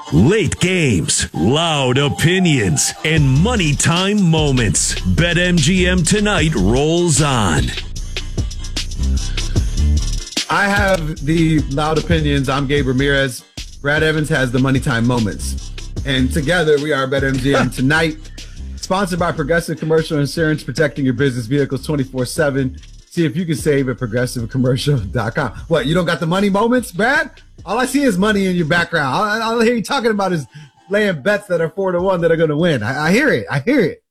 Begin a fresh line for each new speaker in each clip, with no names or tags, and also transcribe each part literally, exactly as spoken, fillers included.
Late games, loud opinions, and money time moments. BetMGM Tonight rolls on.
I have the loud opinions. I'm Gabe Ramirez. Brad Evans has the money time moments. And together we are BetMGM Tonight. Sponsored by Progressive Commercial Insurance, protecting your business vehicles twenty-four seven. See if you can save at progressive commercial dot com. What, you don't got the money moments, Brad? All I see is money in your background. All, all I hear you talking about is laying bets that are four to one that are going to win. I, I hear it. I hear it.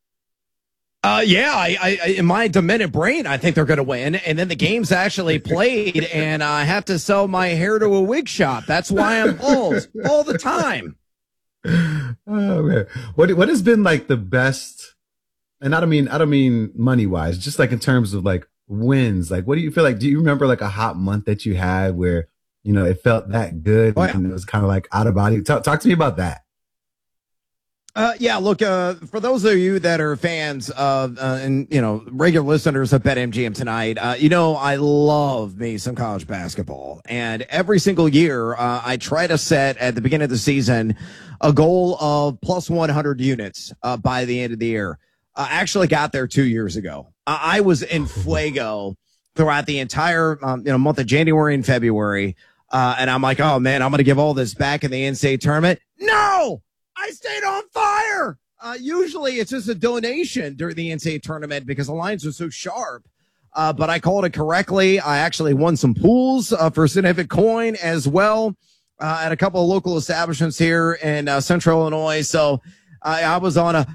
Uh, yeah, I, I, in my demented brain, I think they're going to win. And then the game's actually played, and I have to sell my hair to a wig shop. That's why I'm bald all the time.
Oh, man. What what has been like the best? And I don't mean I don't mean money wise, just like in terms of like wins. Like, what do you feel like? Do you remember like a hot month that you had where, you know, it felt that good
oh, yeah.
and it was kind of like out of body? Talk, talk to me about that.
Uh, yeah, look, uh, for those of you that are fans of, uh, and, you know, regular listeners of BetMGM Tonight, uh, you know, I love me some college basketball. And every single year, uh, I try to set at the beginning of the season a goal of plus one hundred units, uh, by the end of the year. I actually got there two years ago. Uh, I was in Fuego throughout the entire, um, you know, month of January and February. Uh, and I'm like, oh man, I'm going to give all this back in the N C A A tournament. No! I stayed on fire. Uh, usually it's just a donation during the N C A A tournament because the lines are so sharp. Uh, but I called it correctly. I actually won some pools uh, for significant coin as well uh, at a couple of local establishments here in uh, Central Illinois. So I, I was on a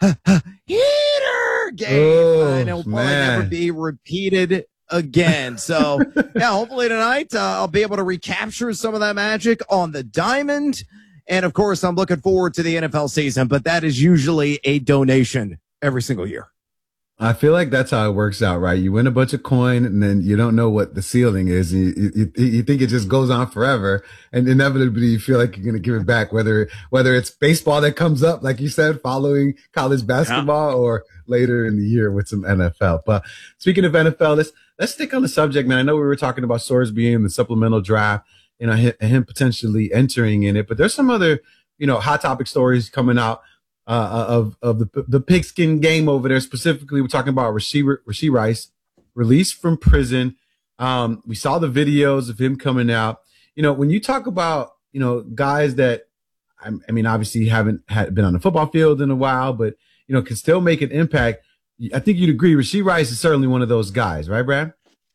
heater game,
oh,
and it will probably
man.
never be repeated again. So yeah, hopefully tonight uh, I'll be able to recapture some of that magic on the diamond. And, of course, I'm looking forward to the N F L season, but that is usually a donation every single year.
I feel like that's how it works out, right? You win a bunch of coin and then you don't know what the ceiling is. You, you, you think it just goes on forever. And inevitably you feel like you're going to give it back, whether, whether it's baseball that comes up, like you said, following college basketball yeah. or later in the year with some N F L. But speaking of N F L, let's, let's stick on the subject, man. I know we were talking about Sorsby and the supplemental draft. You know, him potentially entering in it, but there's some other, you know, hot topic stories coming out uh, of of the the pigskin game over there. Specifically, we're talking about Rashee Rashee Rice, released from prison. Um, we saw the videos of him coming out. You know, when you talk about, you know, guys that, I, I mean, obviously haven't had been on the football field in a while, but you know, can still make an impact. I think you'd agree. Rashee Rice is certainly one of those guys, right, Brad?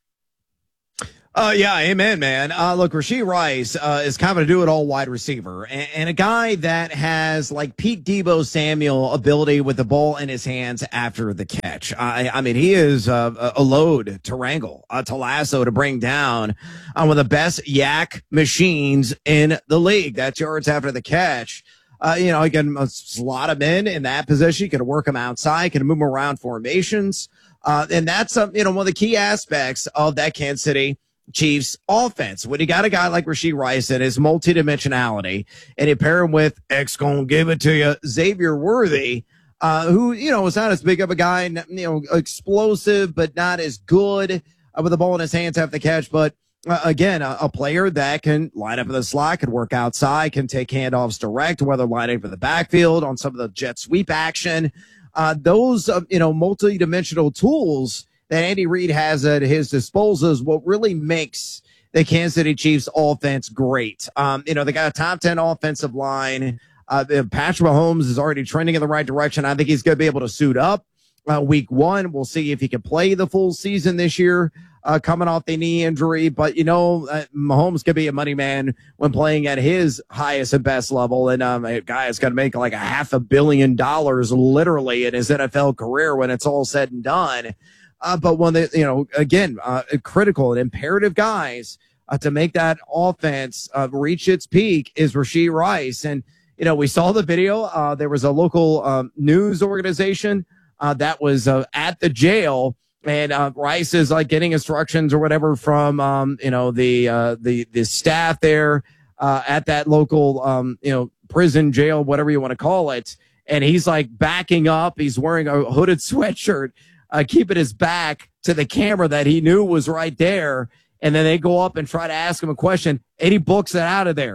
Uh, yeah, amen, man. Uh, look, Rashee Rice, uh, is kind of a do-it-all wide receiver and, and a guy that has like Pete Debo Samuel ability with the ball in his hands after the catch. I, I mean, he is uh, a load to wrangle, uh, to lasso, to bring down uh, one of the best yak machines in the league. That's yards after the catch. Uh, you know, he can uh, slot him in in that position. He can work him outside, can move him around formations. Uh, and that's, um, you know, one of the key aspects of that Kansas City Chiefs offense. When you got a guy like Rashee Rice and his multidimensionality, and you pair him with X gonna give it to you, Xavier Worthy, uh, who, you know, is not as big of a guy, you know, explosive, but not as good uh, with the ball in his hands after the catch. But uh, again, a, a player that can line up in the slot, can work outside, can take handoffs direct, whether lining up in the backfield on some of the jet sweep action. Uh, those, uh, you know, multidimensional tools that Andy Reid has at his disposal is what really makes the Kansas City Chiefs offense great. Um, you know, they got a top ten offensive line. Uh, Patrick Mahomes is already trending in the right direction. I think he's going to be able to suit up uh, week one. We'll see if he can play the full season this year, uh, coming off the knee injury. But, you know, uh, Mahomes could be a money man when playing at his highest and best level. And um, a guy is going to make like a half a billion dollars literally in his N F L career when it's all said and done. Uh, but when they, you know, again, uh, critical and imperative guys uh, to make that offense uh, reach its peak is Rashee Rice. And, you know, we saw the video. Uh, there was a local um, news organization uh, that was uh, at the jail, and uh, Rice is like getting instructions or whatever from, um, you know, the uh, the the staff there uh, at that local, um, you know, prison, jail, whatever you want to call it. And he's like backing up. He's wearing a hooded sweatshirt. Uh, keeping his back to the camera that he knew was right there. And then they go up and try to ask him a question, and he books it out of there.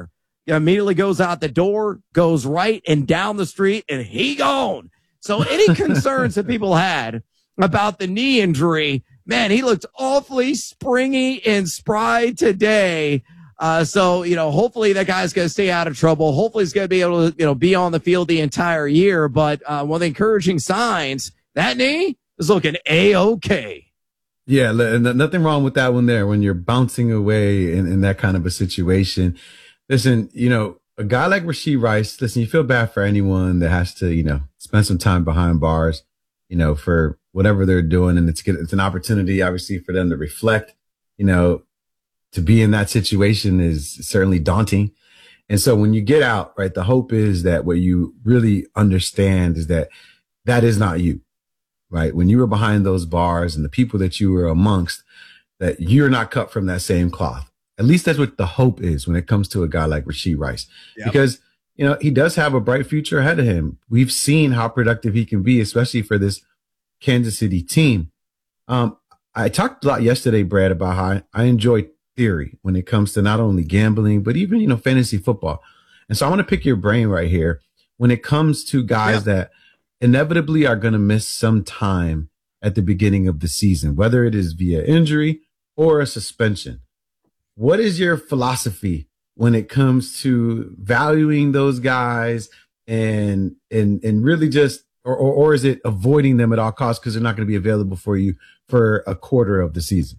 immediately goes out the door, goes right and down the street, and he gone. So any concerns that people had about the knee injury, man, he looked awfully springy and spry today. Uh, so, you know, hopefully that guy's going to stay out of trouble. Hopefully he's going to be able to, you know, be on the field the entire year. But uh, one of the encouraging signs, that knee is looking A-okay.
Yeah, nothing wrong with that one there when you're bouncing away in, in that kind of a situation. Listen, you know, a guy like Rashee Rice, listen, you feel bad for anyone that has to, you know, spend some time behind bars, you know, for whatever they're doing. And it's, it's an opportunity, obviously, for them to reflect, you know, to be in that situation is certainly daunting. And so when you get out, right, the hope is that what you really understand is that that is not you, right? When you were behind those bars and the people that you were amongst, that you're not cut from that same cloth. At least that's what the hope is when it comes to a guy like Rashee Rice, yep. Because, you know, he does have a bright future ahead of him. We've seen how productive he can be, especially for this Kansas City team. Um, I talked a lot yesterday, Brad, about how I, I enjoy theory when it comes to not only gambling, but even, you know, fantasy football. And so I want to pick your brain right here when it comes to guys yeah. that inevitably are going to miss some time at the beginning of the season, whether it is via injury or a suspension. What is your philosophy when it comes to valuing those guys and, and, and really just, or, or, or is it avoiding them at all costs because they're not going to be available for you for a quarter of the season?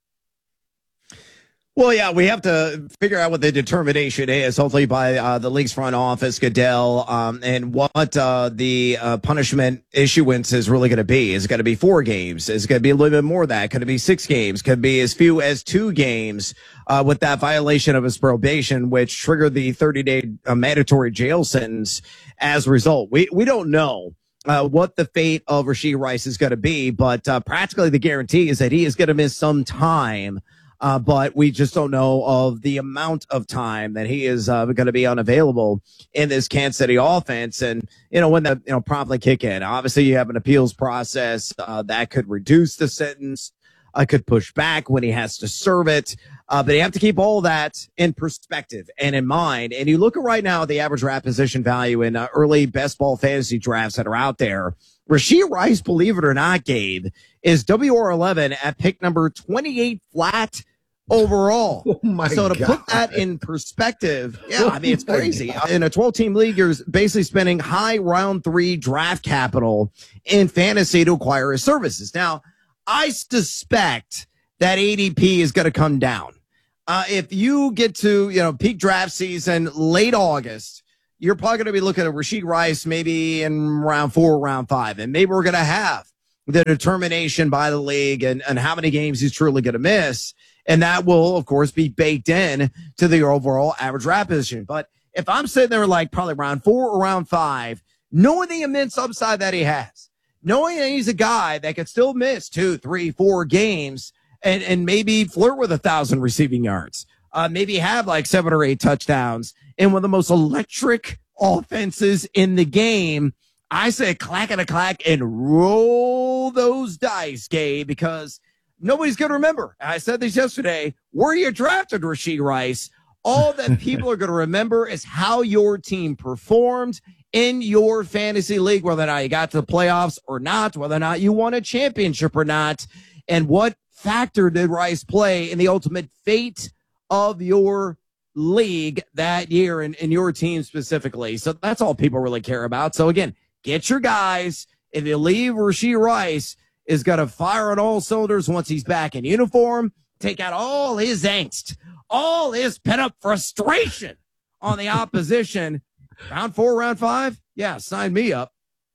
Well, yeah, we have to figure out what the determination is, hopefully by uh, the league's front office, Goodell, um, and what uh, the uh, punishment issuance is really going to be. Is it going to be four games? Is it going to be a little bit more of that? Could it be six games? Could it be as few as two games uh, with that violation of his probation, which triggered the thirty-day uh, mandatory jail sentence as a result? We, we don't know. Uh, what the fate of Rashee Rice is going to be, but uh, practically the guarantee is that he is going to miss some time. Uh, but we just don't know of the amount of time that he is uh, going to be unavailable in this Kansas City offense. And, you know, when the, you know, promptly kick in, obviously you have an appeals process uh, that could reduce the sentence, uh, could push back when he has to serve it. Uh, but you have to keep all that in perspective and in mind. And you look at right now the average draft position value in uh, early best ball fantasy drafts that are out there. Rashee Rice, believe it or not, Gabe, is W R eleven at pick number twenty-eight flat overall.
Oh my
so to
God.
put that in perspective, yeah, I mean, it's crazy. In a twelve-team league, you're basically spending high round three draft capital in fantasy to acquire his services. Now, I suspect that A D P is going to come down. Uh, if you get to, you know, peak draft season, late August, you're probably going to be looking at Rashee Rice maybe in round four, round five. And maybe we're going to have the determination by the league and, and how many games he's truly going to miss. And that will, of course, be baked in to the overall average draft position. But if I'm sitting there like probably round four or round five, knowing the immense upside that he has, knowing that he's a guy that could still miss two, three, four games and, and maybe flirt with a thousand receiving yards, uh, maybe have like seven or eight touchdowns in one of the most electric offenses in the game, I say clack and a clack and roll those dice, Gabe, because nobody's going to remember. I said this yesterday, where you drafted Rashee Rice, all that people are going to remember is how your team performed in your fantasy league, whether or not you got to the playoffs or not, whether or not you won a championship or not, and what factor did Rice play in the ultimate fate of your league that year and, and your team specifically. So that's all people really care about. So again, get your guys. If you leave, Rashee Rice is going to fire on all cylinders once he's back in uniform, take out all his angst, all his pent-up frustration on the opposition. Round four, round five, yeah, sign me up.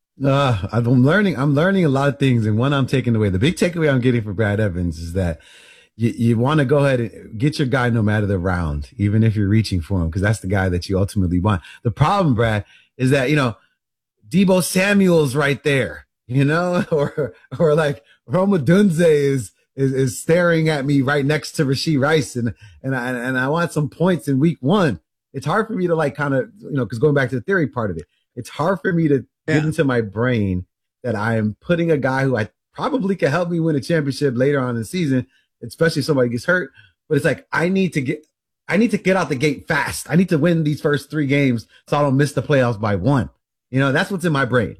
Uh, I'm learning. I'm learning a lot of things, and one I'm taking away. The big takeaway I'm getting from Brad Evans is that you, you want to go ahead and get your guy no matter the round, even if you're reaching for him, because that's the guy that you ultimately want. The problem, Brad, is that, you know, Deebo Samuel's right there, you know, or or like Rome Odunze is is is staring at me right next to Rashee Rice, and and I and I want some points in week one. It's hard for me to like kind of, you know, because going back to the theory part of it, it's hard for me to yeah. get into my brain that I am putting a guy who I probably can help me win a championship later on in the season, especially if somebody gets hurt. But it's like, I need to get, I need to get out the gate fast. I need to win these first three games so I don't miss the playoffs by one. You know, that's what's in my brain.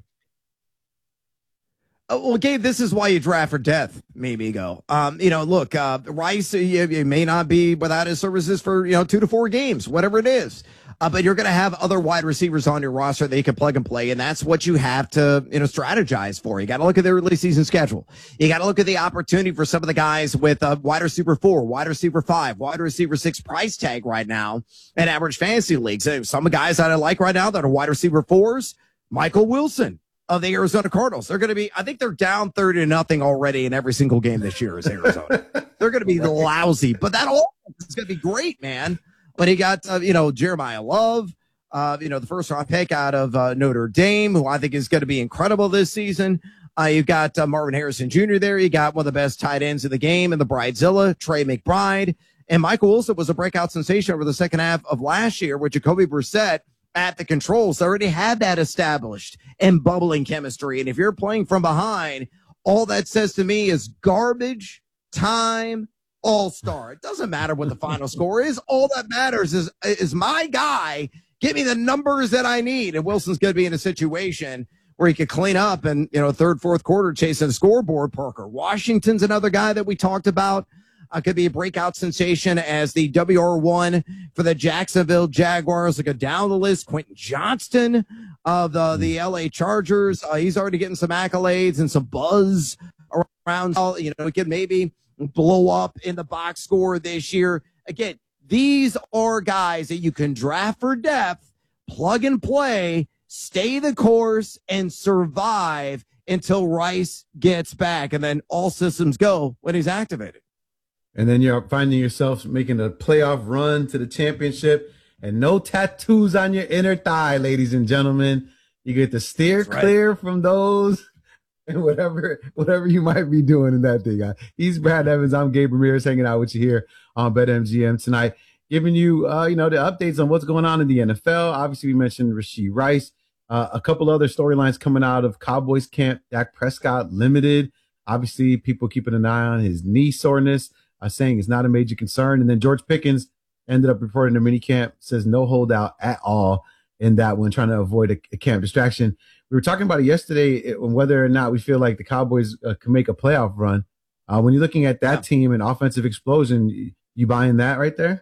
Uh, well, Gabe, this is why you draft for depth, me, amigo. Um, you know, look, uh, Rice, you, you may not be without his services for, you know, two to four games, whatever it is. Uh, but you're going to have other wide receivers on your roster that you can plug and play, and that's what you have to, you know, strategize for. You got to look at their early season schedule. You got to look at the opportunity for some of the guys with uh, wide receiver four, wide receiver five, wide receiver six price tag right now in average fantasy leagues. So some guys that I like right now that are wide receiver fours, Michael Wilson of the Arizona Cardinals. They're going to be, I think they're down thirty to nothing already in every single game this year as Arizona. They're going to be lousy, but that all is going to be great, man. But he got, uh, you know, Jeremiah Love, uh, you know, the first round pick out of uh, Notre Dame, who I think is going to be incredible this season. Uh, you've got uh, Marvin Harrison Junior there. You got one of the best tight ends in the game in the Bridezilla, Trey McBride. And Michael Wilson was a breakout sensation over the second half of last year with Jacoby Brissett at the controls. They already had that established and bubbling chemistry. And if you're playing from behind, all that says to me is garbage time all-star. It doesn't matter what the final score is. All that matters is, is my guy. Give me the numbers that I need. And Wilson's going to be in a situation where he could clean up and, you know, third, fourth quarter chasing the scoreboard. Parker Washington's another guy that we talked about. Uh, could be a breakout sensation as the W R one for the Jacksonville Jaguars. They go down the list. Quentin Johnston of the, the L A Chargers. Uh, he's already getting some accolades and some buzz around. You know, he could maybe blow up in the box score this year. Again, these are guys that you can draft for depth, plug and play, stay the course, and survive until Rice gets back. And then all systems go when he's activated.
And then you're finding yourself making a playoff run to the championship and no tattoos on your inner thigh, ladies and gentlemen. You get to steer
That's
clear
right.
from those and whatever whatever you might be doing in that thing. He's Brad Evans. I'm Gabe Ramirez hanging out with you here on BetMGM tonight, giving you, uh, you know, the updates on what's going on in the N F L. Obviously, we mentioned Rashee Rice. Uh, a couple other storylines coming out of Cowboys camp. Dak Prescott limited. Obviously, people keeping an eye on his knee soreness, uh, saying it's not a major concern. And then George Pickens ended up reporting to minicamp, says no holdout at all in that one, trying to avoid a, a camp distraction. We were talking about it yesterday, on whether or not we feel like the Cowboys uh, can make a playoff run. Uh, when you're looking at that yeah. team and offensive explosion, you buying that right there?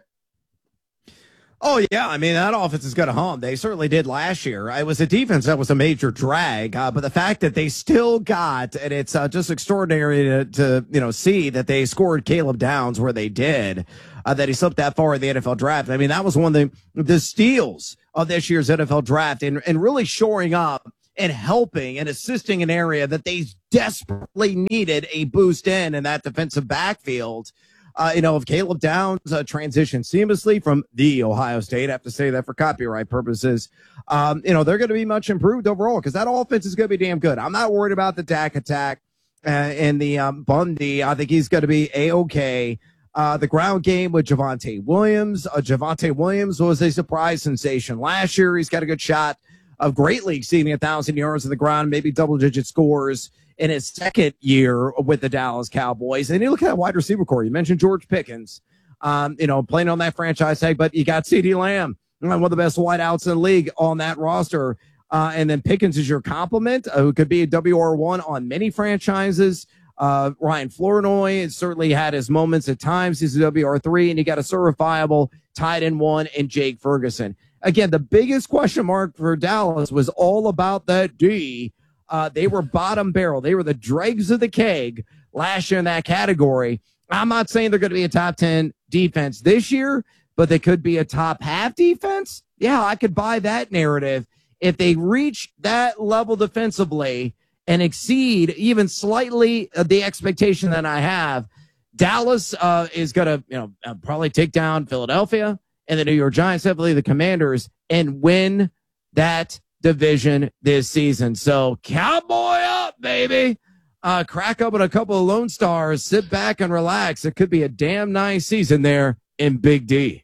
Oh, yeah. I mean, that offense is going to hum. They certainly did last year. It was a defense that was a major drag, uh, but the fact that they still got, and it's uh, just extraordinary to, to, you know, see that they scored Caleb Downs where they did, uh, that he slipped that far in the N F L draft. I mean, that was one of the, the steals of this year's N F L draft, and, and really shoring up and helping and assisting an area that they desperately needed a boost in, in that defensive backfield. Uh, you know, if Caleb Downs uh, transitioned seamlessly from the Ohio State, I have to say that for copyright purposes, um, you know, they're going to be much improved overall because that offense is going to be damn good. I'm not worried about the Dak attack uh, and the um, Bundy. I think he's going to be A-okay. Uh, the ground game with Javonte Williams. Uh, Javonte Williams was a surprise sensation last year. He's got a good shot of greatly exceeding a thousand yards on the ground, maybe double-digit scores in his second year with the Dallas Cowboys. And you look at that wide receiver core. You mentioned George Pickens, um, you know, playing on that franchise tag, but you got CeeDee Lamb, one of the best wideouts in the league on that roster. Uh, and then Pickens is your complement, uh, who could be a W R one on many franchises. Uh, Ryan Flournoy certainly had his moments at times. He's a W R three, and you got a certifiable tight end one in Jake Ferguson. Again, the biggest question mark for Dallas was all about that D. Uh, they were bottom barrel. They were the dregs of the keg last year in that category. I'm not saying they're going to be a top ten defense this year, but they could be a top half defense. Yeah, I could buy that narrative. If they reach that level defensively and exceed even slightly the expectation that I have, Dallas uh, is going to, you know, uh, probably take down Philadelphia and the New York Giants, heavily the Commanders, and win that division this season. So cowboy up, baby. Uh, crack open a couple of Lone Stars, sit back and relax. It could be a damn nice season there in Big D.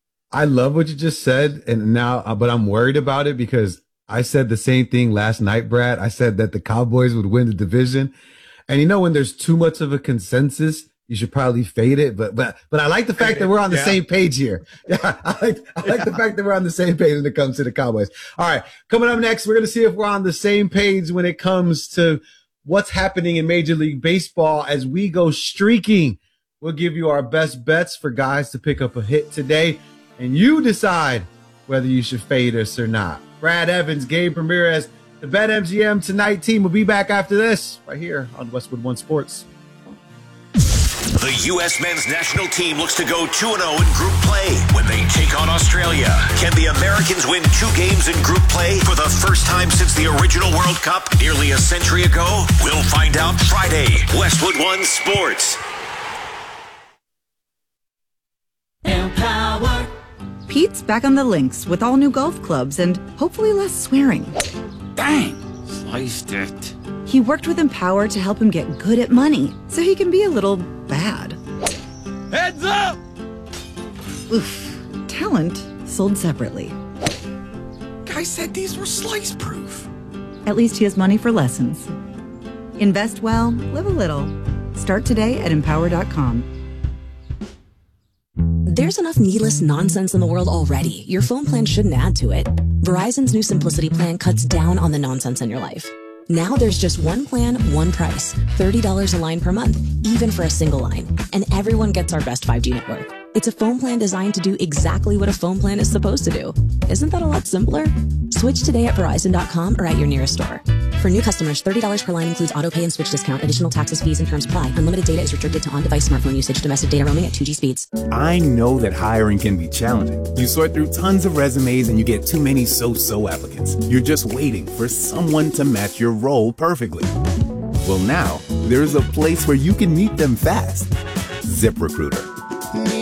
I love what you just said, and now, uh, but I'm worried about it because I said the same thing last night, Brad. I said that the Cowboys would win the division. And you know, when there's too much of a consensus, you should probably fade it. But but but I like the fact that we're on the yeah. same page here. Yeah, I like I like yeah. the fact that we're on the same page when it comes to the Cowboys. All right, coming up next, we're gonna see if we're on the same page when it comes to what's happening in Major League Baseball as we go streaking. We'll give you our best bets for guys to pick up a hit today, and you decide whether you should fade us or not. Brad Evans, Gabe Ramirez, the BetMGM Tonight team will be back after this right here on Westwood One Sports.
The U S men's national team looks to go two and oh in group play when they take on Australia. Can the Americans win two games in group play for the first time since the original World Cup nearly a century ago? We'll find out Friday. Westwood One Sports.
Empower. Pete's back on the links with all new golf clubs and hopefully less swearing.
Dang, sliced it.
He worked with Empower to help him get good at money so he can be a little bad.
Heads up!
Oof. Talent sold separately.
Guy said these were slice proof.
At least he has money for lessons. Invest well, live a little. Start today at empower dot com.
There's enough needless nonsense in the world already. Your phone plan shouldn't add to it. Verizon's new Simplicity plan cuts down on the nonsense in your life. Now there's just one plan, one price. thirty dollars a line per month, even for a single line. And everyone gets our best five G network. It's a phone plan designed to do exactly what a phone plan is supposed to do. Isn't that a lot simpler? Switch today at Verizon dot com or at your nearest store. For new customers, thirty dollars per line includes auto pay and switch discount. Additional taxes, fees, and terms apply. Unlimited data is restricted to on-device smartphone usage. Domestic data roaming at two G speeds.
I know that hiring can be challenging. You sort through tons of resumes and you get too many so-so applicants. You're just waiting for someone to match your role perfectly. Well, now there's a place where you can meet them fast. ZipRecruiter.